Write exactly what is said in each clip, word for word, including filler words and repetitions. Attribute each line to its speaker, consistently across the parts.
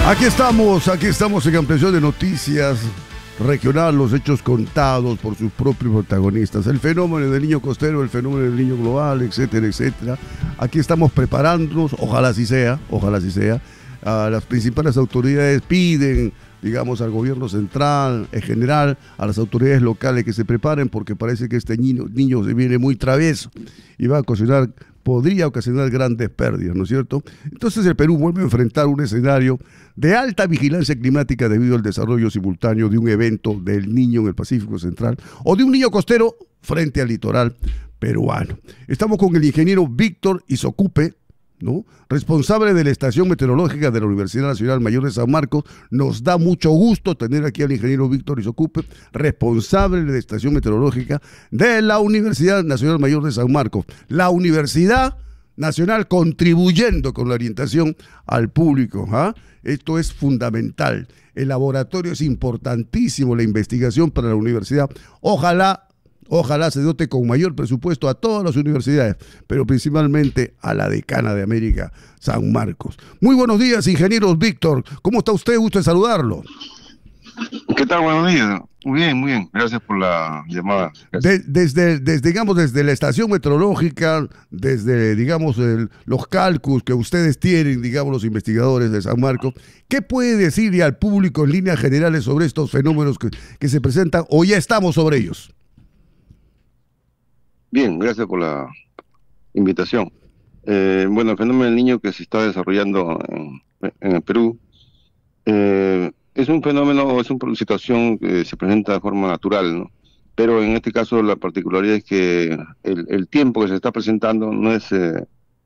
Speaker 1: Aquí estamos, aquí estamos en Ampliación de Noticias Regional, los hechos contados por sus propios protagonistas, el fenómeno del niño costero, el fenómeno del niño global, etcétera, etcétera. Aquí estamos preparándonos, ojalá así sea, ojalá así sea. Uh, las principales autoridades piden, digamos, al gobierno central, en general, a las autoridades locales que se preparen porque parece que este niño, niño se viene muy travieso y va a ocasionar, podría ocasionar grandes pérdidas, ¿no es cierto? Entonces el Perú vuelve a enfrentar un escenario de alta vigilancia climática debido al desarrollo simultáneo de un evento del niño en el Pacífico Central o de un niño costero frente al litoral peruano. Estamos con el ingeniero Víctor Isocupe, ¿no?, responsable de la Estación Meteorológica de la Universidad Nacional Mayor de San Marcos. Nos da mucho gusto tener aquí al ingeniero Víctor Isocupe, responsable de la Estación Meteorológica de la Universidad Nacional Mayor de San Marcos. La Universidad Nacional contribuyendo con la orientación al público, ¿ah? Esto es fundamental. El laboratorio es importantísimo, la investigación para la universidad. Ojalá Ojalá se dote con mayor presupuesto a todas las universidades, pero principalmente a la decana de América, San Marcos. Muy buenos días, ingeniero Víctor. ¿Cómo está usted? Gusto en saludarlo.
Speaker 2: ¿Qué tal? Buenos días. Muy bien, muy bien. Gracias por la llamada.
Speaker 1: De, desde, desde, digamos, desde la estación meteorológica, desde, digamos, el, los cálculos que ustedes tienen, digamos, los investigadores de San Marcos, ¿qué puede decirle al público en líneas generales sobre estos fenómenos que, que se presentan o ya estamos sobre ellos?
Speaker 2: Bien, gracias por la invitación. Eh, bueno, el fenómeno del niño que se está desarrollando en, en el Perú eh, es un fenómeno, es una situación que se presenta de forma natural, ¿no? Pero en este caso la particularidad es que el, el tiempo que se está presentando no es eh,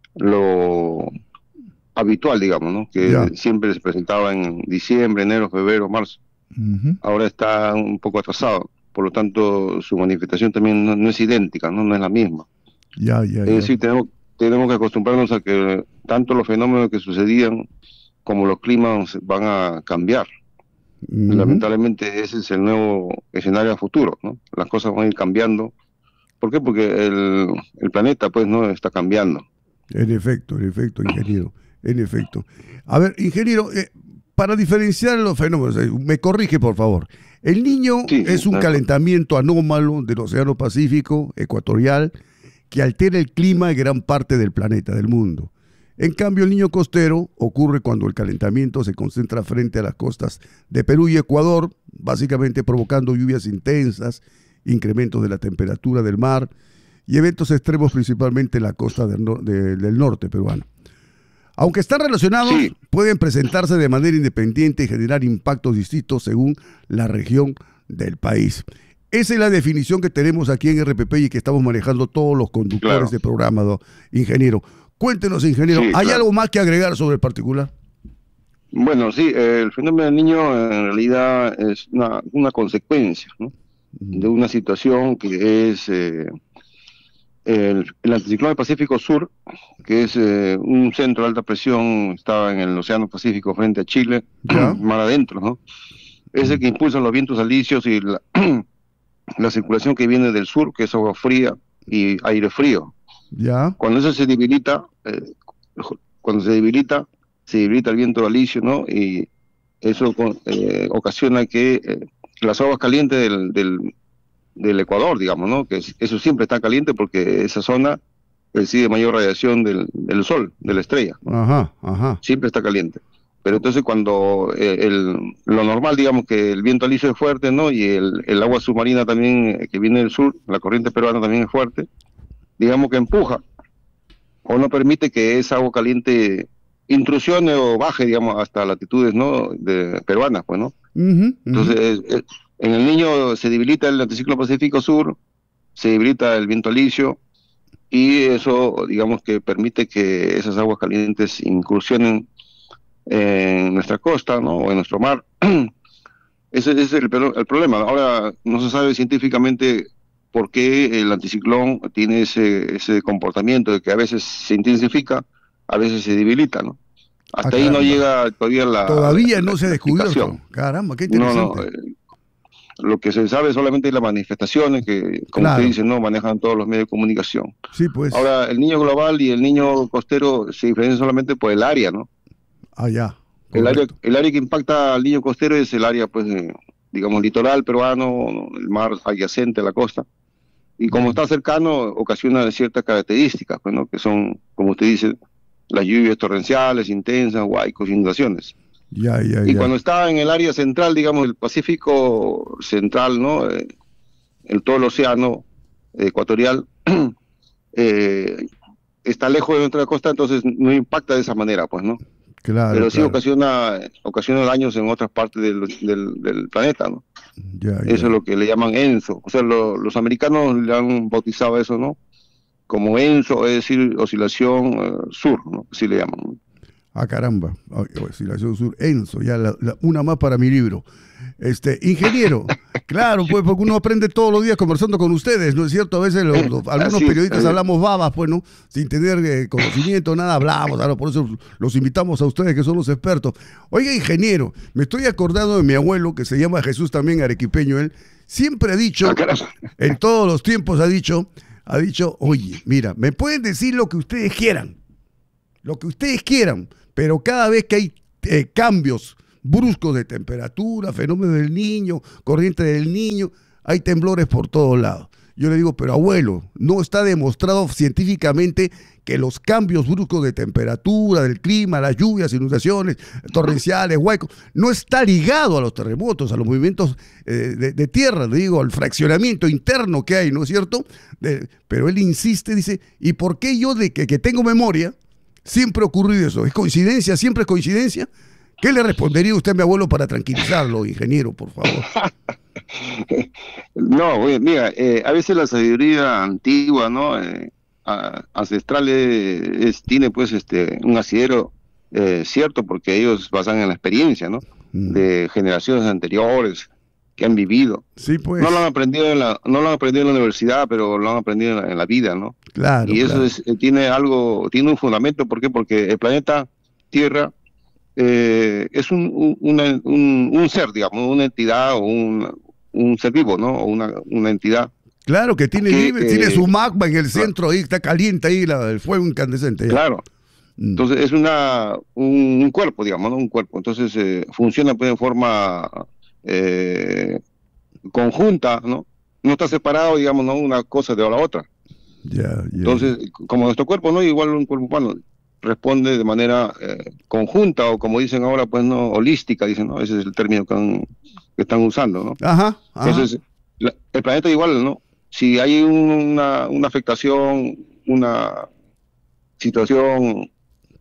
Speaker 2: lo habitual, digamos, ¿no? Que yeah. siempre se presentaba en diciembre, enero, febrero, marzo. Uh-huh. Ahora está un poco atrasado. Por lo tanto, su manifestación también no, no es idéntica, ¿no? No es la misma.
Speaker 1: Ya, ya,
Speaker 2: es
Speaker 1: ya.
Speaker 2: decir, tenemos, tenemos que acostumbrarnos a que tanto los fenómenos que sucedían como los climas van a cambiar. Uh-huh. Lamentablemente ese es el nuevo escenario a futuro, ¿no? Las cosas van a ir cambiando. ¿Por qué? Porque el, el planeta, pues, no está cambiando.
Speaker 1: En efecto, en efecto, ingeniero. En efecto. A ver, ingeniero, eh, para diferenciar los fenómenos, eh, me corrige, por favor. El niño sí, es un claro. calentamiento anómalo del Océano Pacífico ecuatorial que altera el clima de gran parte del planeta, del mundo. En cambio, el niño costero ocurre cuando el calentamiento se concentra frente a las costas de Perú y Ecuador, básicamente provocando lluvias intensas, incrementos de la temperatura del mar y eventos extremos principalmente en la costa del, no de, del norte peruano. Aunque están relacionados, sí. pueden presentarse de manera independiente y generar impactos distintos según la región del país. Esa es la definición que tenemos aquí en R P P y que estamos manejando todos los conductores claro. de programa, do, ingeniero. Cuéntenos, ingeniero, sí, ¿hay claro. algo más que agregar sobre el particular?
Speaker 2: Bueno, sí, el fenómeno del niño en realidad es una, una consecuencia, ¿no? de una situación que es... Eh, El, el anticiclón del Pacífico Sur, que es eh, un centro de alta presión, estaba en el Océano Pacífico frente a Chile, ¿ya? mar adentro, ¿no? Es el que impulsa los vientos alisios y la, la circulación que viene del sur, que es agua fría y aire frío.
Speaker 1: ¿Ya?
Speaker 2: Cuando eso se debilita, eh, cuando se debilita, se debilita el viento alisio, ¿no? Y eso eh, ocasiona que eh, las aguas calientes del... del del Ecuador, digamos, ¿no? Que eso siempre está caliente porque esa zona recibe mayor radiación del, del sol, de la estrella, ¿no?
Speaker 1: Ajá, ajá.
Speaker 2: Siempre está caliente. Pero entonces cuando eh, el, lo normal, digamos, que el viento alisio es fuerte, ¿no? Y el, el agua submarina también, que viene del sur, la corriente peruana también es fuerte, digamos que empuja o no permite que esa agua caliente intrusione o baje, digamos, hasta latitudes, ¿no? De, peruanas, pues, ¿no? Uh-huh, entonces, uh-huh. es, es, en el niño se debilita el anticiclón Pacífico Sur, se debilita el viento alisio y eso, digamos, que permite que esas aguas calientes incursionen en nuestra costa, ¿no? O en nuestro mar. Ese, ese es el, el problema. Ahora no se sabe científicamente por qué el anticiclón tiene ese, ese comportamiento de que a veces se intensifica, a veces se debilita, ¿no? Hasta ah, ahí no llega todavía la...
Speaker 1: Todavía
Speaker 2: la,
Speaker 1: no
Speaker 2: la,
Speaker 1: se ha descubierto. Caramba, qué interesante.
Speaker 2: No, no, eh, lo que se sabe solamente es las manifestaciones que, como
Speaker 1: claro.
Speaker 2: usted dice, no manejan todos los medios de comunicación.
Speaker 1: Sí, pues.
Speaker 2: Ahora, el niño global y el niño costero se diferencian solamente por el área, ¿no?
Speaker 1: Ah, ya.
Speaker 2: El área,
Speaker 1: correcto.
Speaker 2: el área que impacta al niño costero es el área, pues, eh, digamos, litoral peruano, el mar adyacente a la costa. Y como
Speaker 1: Mm.
Speaker 2: está cercano, ocasiona ciertas características, pues, ¿no? Que son, como usted dice, las lluvias torrenciales, intensas, huaicos, inundaciones.
Speaker 1: Ya, ya,
Speaker 2: Y
Speaker 1: ya.
Speaker 2: cuando está en el área central, digamos, el Pacífico central, ¿no? Eh, en todo el océano ecuatorial, eh, está lejos de nuestra costa, entonces no impacta de esa manera, pues, ¿no?
Speaker 1: Claro,
Speaker 2: Pero sí
Speaker 1: claro.
Speaker 2: ocasiona, ocasiona daños en otras partes del, del, del planeta, ¿no?
Speaker 1: Ya,
Speaker 2: Eso
Speaker 1: ya.
Speaker 2: es lo que le llaman ENSO. O sea, lo- los americanos le han bautizado eso, ¿no? Como ENSO, es decir, oscilación eh, sur, ¿no? Así le llaman, ¿no?
Speaker 1: Ah, caramba. Ah, Oscilación Sur, Enzo, ya la- la- una más para mi libro. Este, ingeniero, claro, pues porque uno aprende todos los días conversando con ustedes, ¿no es cierto? A veces los- los- algunos
Speaker 2: Así es,
Speaker 1: periodistas
Speaker 2: así es.
Speaker 1: hablamos babas, pues, ¿no? Sin tener eh, conocimiento, nada hablamos, ahora por eso los invitamos a ustedes que son los expertos. Oiga, ingeniero, me estoy acordando de mi abuelo, que se llama Jesús también, arequipeño, él, siempre ha
Speaker 2: Ah,
Speaker 1: dicho,
Speaker 2: caramba.
Speaker 1: en todos los tiempos ha dicho, ha dicho, oye, mira, me pueden decir lo que ustedes quieran, lo que ustedes quieran, pero cada vez que hay eh, cambios bruscos de temperatura, fenómeno del niño, corriente del niño, hay temblores por todos lados. Yo le digo, pero abuelo, no está demostrado científicamente que los cambios bruscos de temperatura, del clima, las lluvias, inundaciones, torrenciales, huecos, no está ligado a los terremotos, a los movimientos eh, de, de tierra, le digo, al fraccionamiento interno que hay, ¿no es cierto? De, pero él insiste, dice, ¿y por qué yo de que, que tengo memoria siempre ha ocurrido eso? ¿Es coincidencia? ¿Siempre es coincidencia? ¿Qué le respondería usted a mi abuelo para tranquilizarlo, ingeniero, por favor?
Speaker 2: No, oye, mira, eh, a veces la sabiduría antigua, ¿no? Eh, a- ancestral eh, es, tiene pues este un asidero eh, cierto porque ellos basan en la experiencia, ¿no?
Speaker 1: Mm.
Speaker 2: De generaciones anteriores que han vivido.
Speaker 1: Sí,
Speaker 2: No lo han
Speaker 1: pues,
Speaker 2: aprendido en la, no lo han aprendido en la universidad, pero lo han aprendido en la, en la vida, ¿no?
Speaker 1: claro,
Speaker 2: Y eso
Speaker 1: claro.
Speaker 2: es, eh, tiene algo, tiene un fundamento, ¿por qué? Porque el planeta Tierra eh, es un, un, una- un- un ser, digamos, una entidad o un, un ser vivo, ¿no? O una, una entidad
Speaker 1: Claro que tiene
Speaker 2: que,
Speaker 1: libre, tiene
Speaker 2: eh,
Speaker 1: su magma en el
Speaker 2: cla-
Speaker 1: centro ahí, está caliente ahí, la- el fuego incandescente ya.
Speaker 2: claro,
Speaker 1: Mm.
Speaker 2: entonces es una, un, un cuerpo, digamos, ¿no? Un cuerpo. Entonces eh, funciona pues, en forma eh, conjunta, ¿no? No está separado, digamos, ¿no? Una cosa de la otra.
Speaker 1: Ya, ya, ya.
Speaker 2: Entonces, como nuestro cuerpo, ¿no? Igual un cuerpo humano responde de manera eh, conjunta o como dicen ahora, pues no, holística, dicen, ¿no? Ese es el término que, han- que están usando, ¿no?
Speaker 1: Ajá, ajá.
Speaker 2: Entonces, la- el planeta igual, ¿no? Si hay una, una afectación, una situación,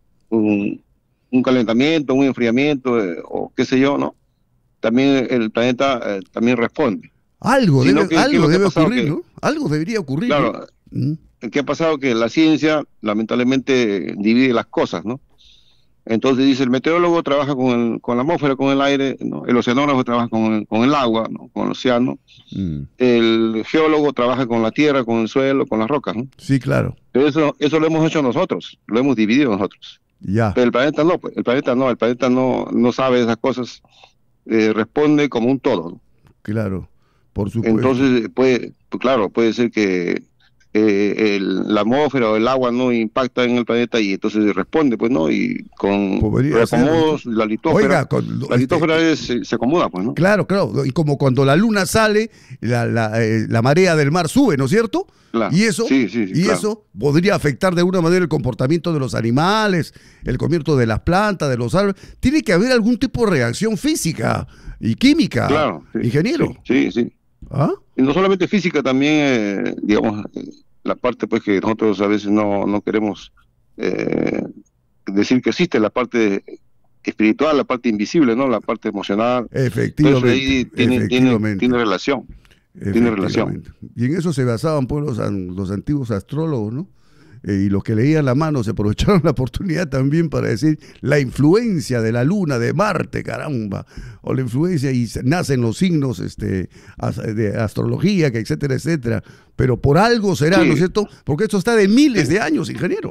Speaker 2: un, un calentamiento, un enfriamiento, eh, o qué sé yo, ¿no? También el planeta eh, también responde.
Speaker 1: Algo
Speaker 2: Sino
Speaker 1: debe,
Speaker 2: que, ¿qué es
Speaker 1: algo
Speaker 2: lo que ha
Speaker 1: debe
Speaker 2: pasado?
Speaker 1: ocurrir,
Speaker 2: Que,
Speaker 1: ¿no? Algo debería ocurrir, ¿no?
Speaker 2: claro,
Speaker 1: Mm.
Speaker 2: ¿qué ha pasado? Que la ciencia lamentablemente divide las cosas, ¿no? Entonces dice, el meteorólogo trabaja con, el- con la atmósfera, con el aire, ¿no? El oceanógrafo trabaja con el, con el agua, ¿no? Con el océano.
Speaker 1: Mm.
Speaker 2: El geólogo trabaja con la tierra, con el suelo, con las rocas, ¿no?
Speaker 1: Sí, claro.
Speaker 2: Pero eso, eso lo hemos hecho nosotros, lo hemos dividido nosotros.
Speaker 1: Ya,
Speaker 2: Pero el planeta no, pues, el planeta no, el planeta no, no sabe esas cosas, eh, responde como un todo, ¿no?
Speaker 1: claro. Por supuesto.
Speaker 2: Entonces, puede, pues, claro, puede ser que eh, el- la atmósfera o el agua no impacta en el planeta y entonces responde, pues, ¿no? Y con
Speaker 1: Podría ser, ¿no?
Speaker 2: reacomodos, la litósfera,
Speaker 1: Oiga, con-
Speaker 2: la
Speaker 1: este,
Speaker 2: litósfera es- se, se acomoda, pues, ¿no?
Speaker 1: claro, claro. Y como cuando la luna sale, la, la, eh, la marea del mar sube, ¿no es cierto?
Speaker 2: Claro.
Speaker 1: Y eso,
Speaker 2: Sí, sí, sí,
Speaker 1: y
Speaker 2: claro.
Speaker 1: eso podría afectar de alguna manera el comportamiento de los animales, el comportamiento de las plantas, de los árboles. Tiene que haber algún tipo de reacción física y química,
Speaker 2: Claro, sí,
Speaker 1: ingeniero.
Speaker 2: Sí, sí. sí.
Speaker 1: ¿Ah?
Speaker 2: Y no solamente física, también, eh, digamos, eh, la parte pues que nosotros a veces no, no queremos eh, decir que existe, la parte espiritual, la parte invisible, ¿no? La parte emocional. Entonces ahí
Speaker 1: Efectivamente,
Speaker 2: tiene, tiene,
Speaker 1: efectivamente.
Speaker 2: tiene relación. Tiene relación.
Speaker 1: Efectivamente. Y en eso se basaban pues, los, an- los antiguos astrólogos, ¿no? Eh, y los que leían la mano se aprovecharon la oportunidad también para decir la influencia de la luna, de Marte, caramba, o la influencia, y se- nacen los signos este, as- de astrología, que etcétera, etcétera. Pero por algo será,
Speaker 2: Sí.
Speaker 1: ¿no es cierto? Porque esto está de miles de años, ingeniero.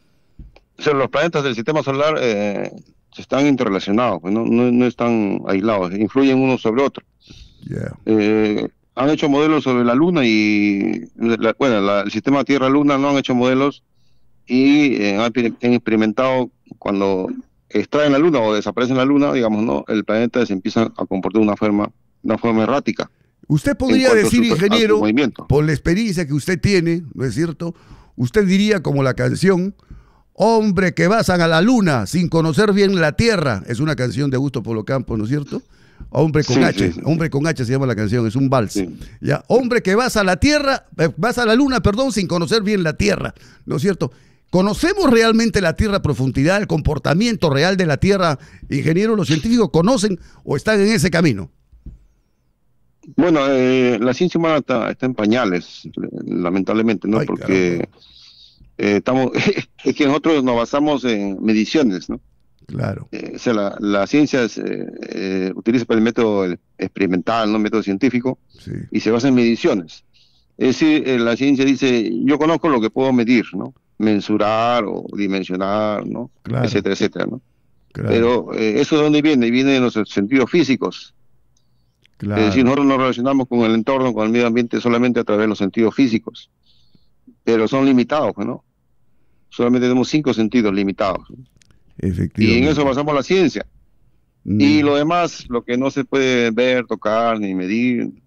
Speaker 2: O sea, los planetas del sistema solar eh, están interrelacionados, pues, no, no, no están aislados, influyen unos sobre otros.
Speaker 1: Ya.
Speaker 2: Eh, han hecho modelos sobre la Luna y, la- bueno, la- el sistema Tierra-Luna no han hecho modelos y eh, han, exper- han experimentado cuando extraen la luna o desaparecen la luna, digamos, ¿no? El planeta se empieza a comportar de una forma, una forma errática.
Speaker 1: Usted podría decir, ingeniero, por la experiencia que usted tiene, ¿no es cierto? Usted diría como la canción, hombre que vas a la luna sin conocer bien la tierra. Es una canción de Augusto Polo Campos, ¿no es cierto? Hombre con sí, H, sí, sí. Hombre con H se llama la canción, es un vals. Sí. Ya, hombre que vas a la tierra, eh, vas a la luna, perdón, sin conocer bien la tierra, ¿no es cierto? ¿Conocemos realmente la tierra a profundidad, el comportamiento real de la tierra? Ingeniero, ¿los científicos conocen o están en ese camino?
Speaker 2: Bueno, eh, la ciencia humana está, está en pañales, lamentablemente, ¿no? Ay, porque eh, estamos, es que nosotros nos basamos en mediciones, ¿no?
Speaker 1: Claro.
Speaker 2: Eh, o sea, la, la ciencia es, eh, eh, utiliza el método experimental, ¿no? El método científico, sí. Y se basa en mediciones. Es decir, eh, la ciencia dice, yo conozco lo que puedo medir, ¿no? Mensurar o dimensionar, ¿no? Claro. Etcétera, etcétera, ¿no? Claro. Pero eh, ¿eso de dónde viene? Viene de los sentidos físicos. Claro. Es decir, nosotros nos relacionamos con el entorno, con el medio ambiente solamente a través de los sentidos físicos, pero son limitados, ¿no? Solamente tenemos cinco sentidos limitados, ¿no?
Speaker 1: Efectivamente.
Speaker 2: Y en eso basamos la ciencia. Mm. Y lo demás, lo que no se puede ver, tocar ni medir,